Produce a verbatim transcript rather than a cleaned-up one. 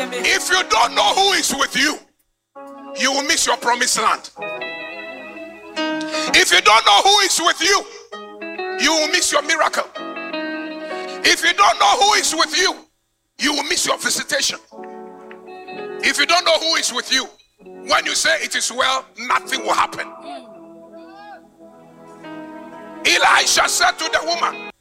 If you don't know who is with you, you will miss your promised land. If you don't know who is with you, you will miss your miracle. If you don't know who is with you, you will miss your visitation. If you don't know who is with you, when you say it is well, nothing will happen. Elisha said to the woman,